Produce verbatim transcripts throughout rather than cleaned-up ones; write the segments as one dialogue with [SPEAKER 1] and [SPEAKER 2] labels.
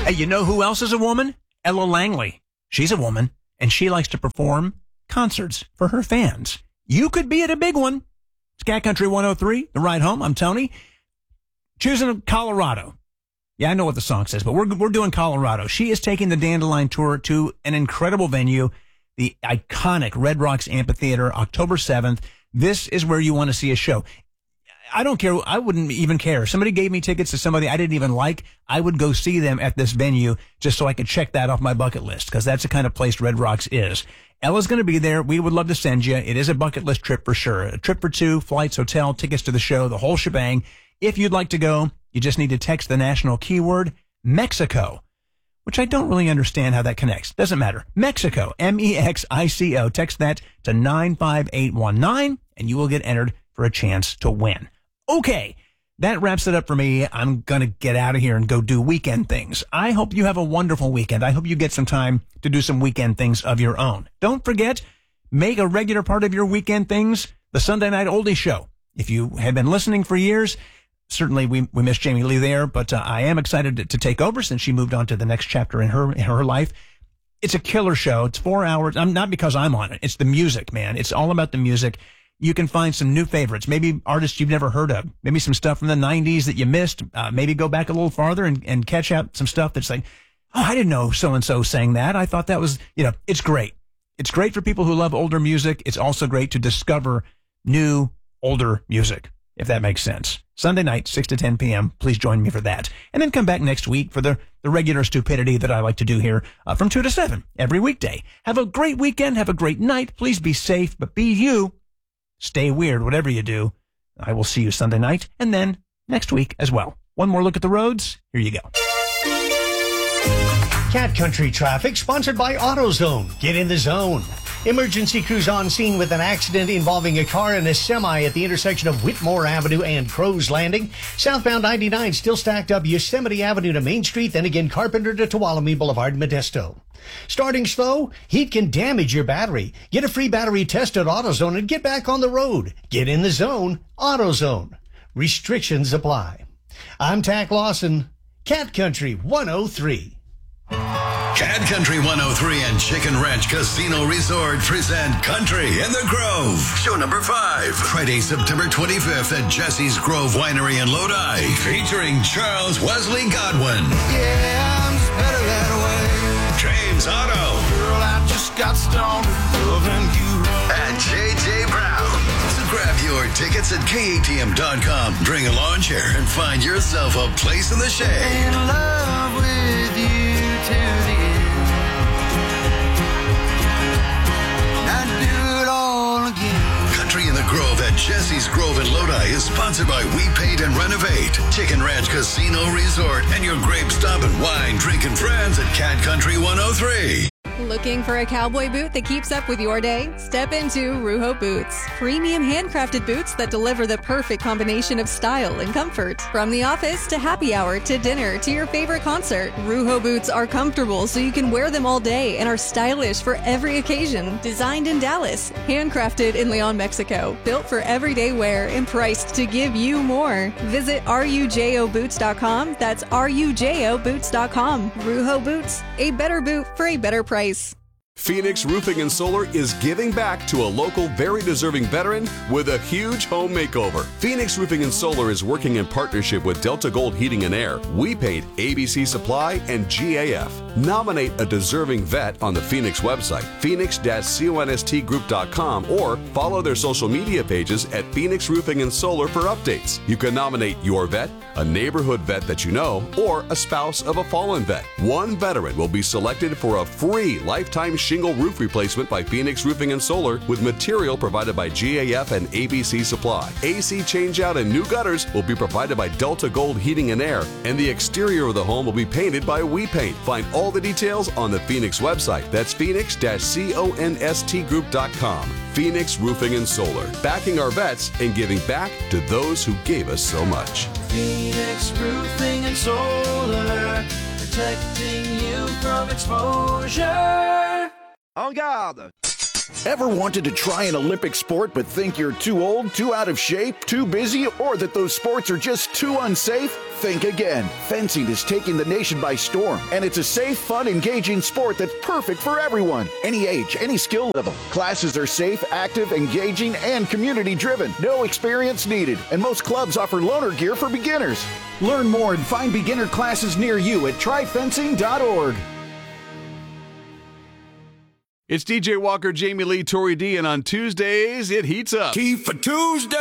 [SPEAKER 1] Hey, you know who else is a woman? Ella Langley. She's a woman, and she likes to perform concerts for her fans. You could be at a big one. It's Cat Country one oh three, The Ride Home. I'm Tony. Choosing Colorado. Yeah, I know what the song says, but we're we're doing Colorado. She is taking the Dandelion Tour to an incredible venue, the iconic Red Rocks Amphitheater, October seventh. This is where you want to see a show. I don't care. I wouldn't even care. If somebody gave me tickets to somebody I didn't even like, I would go see them at this venue just so I could check that off my bucket list, because that's the kind of place Red Rocks is. Ella's going to be there. We would love to send you. It is a bucket list trip for sure. A trip for two, flights, hotel, tickets to the show, the whole shebang. If you'd like to go, you just need to text the national keyword Mexico, which I don't really understand how that connects. Doesn't matter. Mexico, M E X I C O. Text that to nine five eight one nine, and you will get entered for a chance to win. Okay, that wraps it up for me. I'm going to get out of here and go do weekend things. I hope you have a wonderful weekend. I hope you get some time to do some weekend things of your own. Don't forget, make a regular part of your weekend things the Sunday Night Oldie Show. If you have been listening for years, certainly we, we miss Jamie Lee there, but uh, I am excited to, to take over since she moved on to the next chapter in her in her life. It's a killer show. It's four hours. I'm not because I'm on it. It's the music, man. It's all about the music. You can find some new favorites, maybe artists you've never heard of, maybe some stuff from the nineties that you missed. Uh, maybe go back a little farther and, and catch out some stuff that's like, oh, I didn't know so-and-so sang that. I thought that was, you know, it's great. It's great for people who love older music. It's also great to discover new, older music, if that makes sense. Sunday night, six to ten p.m. Please join me for that. And then come back next week for the, the regular stupidity that I like to do here uh, from two to seven every weekday. Have a great weekend. Have a great night. Please be safe, but be you. Stay weird, whatever you do. I will see you Sunday night and then next week as well. One more look at the roads. Here you go.
[SPEAKER 2] Cat Country traffic sponsored by AutoZone. Get in the zone. Emergency crews on scene with an accident involving a car and a semi at the intersection of Whitmore Avenue and Crow's Landing. Southbound ninety-nine still stacked up Yosemite Avenue to Main Street, then again Carpenter to Tuolumne Boulevard, Modesto. Starting slow? Heat can damage your battery. Get a free battery test at AutoZone and get back on the road. Get in the zone. AutoZone. Restrictions apply. I'm Tack Lawson. Cat Country one oh three.
[SPEAKER 3] Cat Country one oh three and Chicken Ranch Casino Resort present Country in the Grove. Show number five. Friday, September twenty-fifth at Jesse's Grove Winery in Lodi. Featuring Charles Wesley Godwin.
[SPEAKER 4] Yeah, I'm just better that way.
[SPEAKER 3] James Otto.
[SPEAKER 4] Girl, I just got stoned loving you.
[SPEAKER 3] And J J Brown. So grab your tickets at K A T M dot com. Bring a lawn chair and find yourself a place in the shade.
[SPEAKER 4] In love with you to the end. I'd do it all again.
[SPEAKER 3] Country in the Grove at Jesse's Grove in Lodi is sponsored by We Paint and Renovate, Chicken Ranch Casino Resort, and your grape stop and wine drinking friends at Cat Country one oh three.
[SPEAKER 5] Looking for a cowboy boot that keeps up with your day? Step into Ruho Boots. Premium handcrafted boots that deliver the perfect combination of style and comfort. From the office to happy hour to dinner to your favorite concert, Ruho Boots are comfortable so you can wear them all day and are stylish for every occasion. Designed in Dallas, handcrafted in Leon, Mexico. Built for everyday wear and priced to give you more. Visit rujo boots dot com. That's rujo boots dot com. Ruho Boots, a better boot for a better price.
[SPEAKER 6] Phoenix Roofing and Solar is giving back to a local, very deserving veteran with a huge home makeover. Phoenix Roofing and Solar is working in partnership with Delta Gold Heating and Air, We Paint, A B C Supply, and G A F. Nominate a deserving vet on the Phoenix website, phoenix dash const group dot com, or follow their social media pages at Phoenix Roofing and Solar for updates. You can nominate your vet, a neighborhood vet that you know, or a spouse of a fallen vet. One veteran will be selected for a free lifetime shingle roof replacement by Phoenix Roofing and Solar with material provided by G A F and A B C Supply. A C changeout and new gutters will be provided by Delta Gold Heating and Air, and the exterior of the home will be painted by We Paint. Find all the details on the Phoenix website. That's phoenix dash const group dot com. Phoenix Roofing and Solar, backing our vets and giving back to those who gave us so much.
[SPEAKER 4] Phoenix Roofing and Solar, protecting you from exposure.
[SPEAKER 7] En garde! Ever wanted to try an Olympic sport but think you're too old, too out of shape, too busy, or that those sports are just too unsafe? Think again. Fencing is taking the nation by storm, and it's a safe, fun, engaging sport that's perfect for everyone. Any age, any skill level. Classes are safe, active, engaging, and community-driven. No experience needed, and most clubs offer loaner gear for beginners. Learn more and find beginner classes near you at try fencing dot org.
[SPEAKER 6] It's D J Walker, Jamie Lee, Tori D, and on Tuesdays, it heats up.
[SPEAKER 8] Key for Tuesday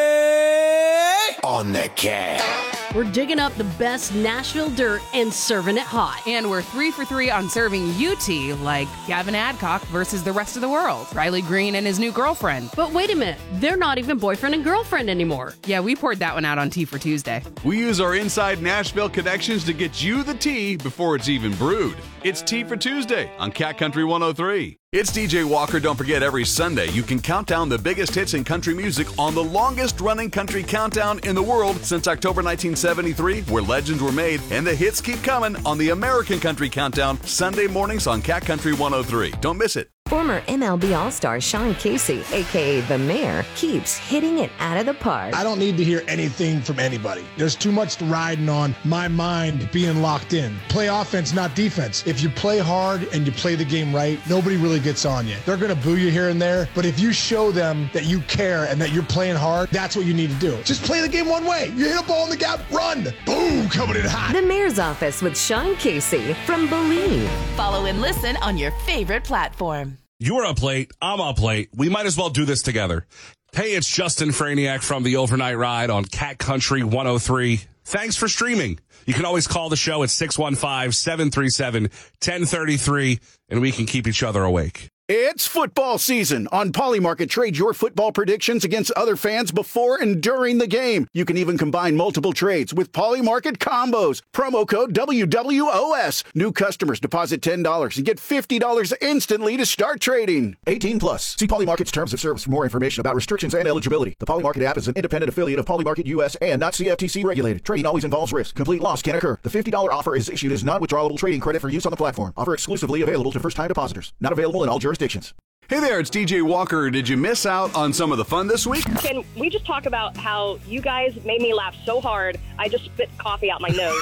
[SPEAKER 8] on the Cat.
[SPEAKER 9] We're digging up the best Nashville dirt and serving it hot.
[SPEAKER 10] And we're three for three on serving U T, like Gavin Adcock versus the rest of the world, Riley Green and his new girlfriend.
[SPEAKER 9] But wait a minute, they're not even boyfriend and girlfriend anymore.
[SPEAKER 10] Yeah, we poured that one out on Tea for Tuesday.
[SPEAKER 6] We use our inside Nashville connections to get you the tea before it's even brewed. It's Tea for Tuesday on Cat Country one oh three. It's D J Walker. Don't forget, every Sunday you can count down the biggest hits in country music on the longest-running country countdown in the world since October nineteen seventy-three, where legends were made, and the hits keep coming on the American Country Countdown, Sunday mornings on Cat Country one oh three. Don't miss it.
[SPEAKER 11] Former M L B All-Star Sean Casey, a k a. The Mayor, keeps hitting it out of the park.
[SPEAKER 12] I don't need to hear anything from anybody. There's too much riding on my mind being locked in. Play offense, not defense. If you play hard and you play the game right, nobody really gets on you. They're going to boo you here and there, but if you show them that you care and that you're playing hard, that's what you need to do. Just play the game one way. You hit a ball in the gap, run. Boom, coming in hot.
[SPEAKER 11] The Mayor's Office with Sean Casey from Believe.
[SPEAKER 13] Follow and listen on your favorite platform.
[SPEAKER 14] You're up late. I'm up late. We might as well do this together. Hey, it's Justin Franiak from the Overnight Ride on Cat Country one oh three. Thanks for streaming. You can always call the show at six one five, seven three seven, one oh three three, and we can keep each other awake.
[SPEAKER 7] It's football season. On Polymarket, trade your football predictions against other fans before and during the game. You can even combine multiple trades with Polymarket combos. Promo code W W O S. New customers deposit ten dollars and get fifty dollars instantly to start trading. eighteen plus. See Polymarket's terms of service for more information about restrictions and eligibility. The Polymarket app is an independent affiliate of Polymarket U S and not C F T C regulated. Trading always involves risk. Complete loss can occur. The fifty dollars offer is issued as non-withdrawable trading credit for use on the platform. Offer exclusively available to first-time depositors. Not available in all jurisdictions.
[SPEAKER 6] Hey there, it's D J Walker. Did you miss out on some of the fun this week?
[SPEAKER 15] Can we just talk about how you guys made me laugh so hard, I just spit coffee out my nose?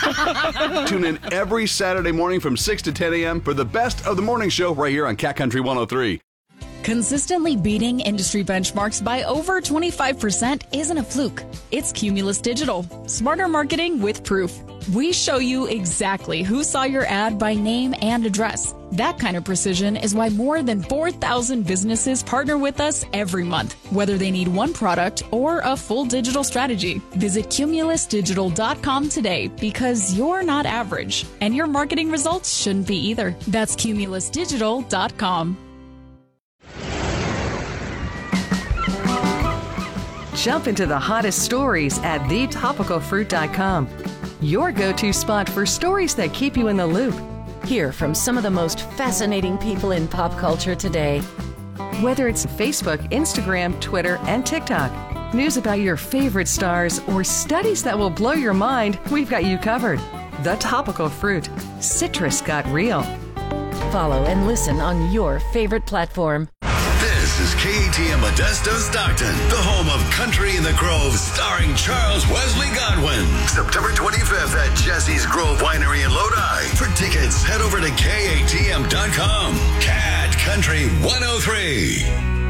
[SPEAKER 10] Yeah.
[SPEAKER 6] Tune in every Saturday morning from six to ten a.m. for the best of the morning show right here on Cat Country one oh three.
[SPEAKER 16] Consistently beating industry benchmarks by over twenty-five percent isn't a fluke. It's Cumulus Digital. Smarter marketing with proof. We show you exactly who saw your ad by name and address. That kind of precision is why more than four thousand businesses partner with us every month, whether they need one product or a full digital strategy. Visit cumulus digital dot com today because you're not average, and your marketing results shouldn't be either. That's cumulus digital dot com.
[SPEAKER 11] Jump into the hottest stories at the topical fruit dot com. Your go-to spot for stories that keep you in the loop. Hear from some of the most fascinating people in pop culture today. Whether it's Facebook, Instagram, Twitter, and TikTok, news about your favorite stars, or studies that will blow your mind, we've got you covered. The Topical Fruit. Citrus got real. Follow and listen on your favorite platform.
[SPEAKER 3] This is K A T M Modesto Stockton, the home of Country in the Grove, starring Charles Wesley Godwin. September twenty-fifth at Jesse's Grove Winery in Lodi. For tickets, head over to K A T M dot com. Cat Country one oh three.